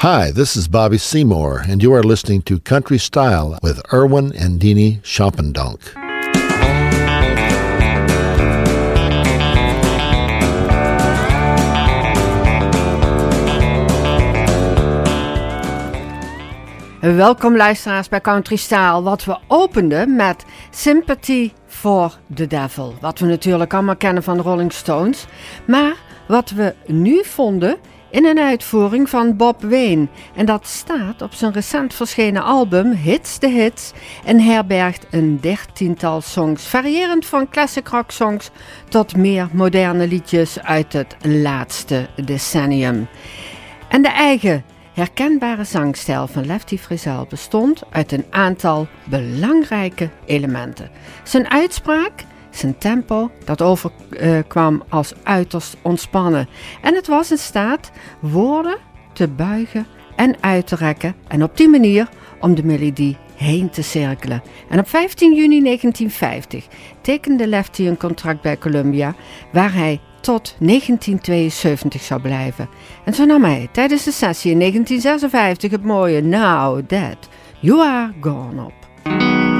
Hi, this is Bobby Seymour, and you are listening to Country Style with Erwin and Dini Schoppendonk. Welkom luisteraars bij Country Style, wat we openden met Sympathy for the Devil. Wat we natuurlijk allemaal kennen van de Rolling Stones. Maar wat we nu vonden in een uitvoering van Bob Wayne. En dat staat op zijn recent verschenen album Hits the Hits. En herbergt een 13-tal songs, variërend van classic rock songs tot meer moderne liedjes uit het laatste decennium. En de eigen herkenbare zangstijl van Lefty Frizzell bestond uit een aantal belangrijke elementen. Zijn uitspraak, zijn tempo, dat overkwam als uiterst ontspannen. En het was in staat woorden te buigen en uit te rekken en op die manier om de melodie heen te cirkelen. En op 15 juni 1950 tekende Lefty een contract bij Columbia waar hij tot 1972 zou blijven. En zo nam hij tijdens de sessie in 1956 het mooie Now That You Are Gone op.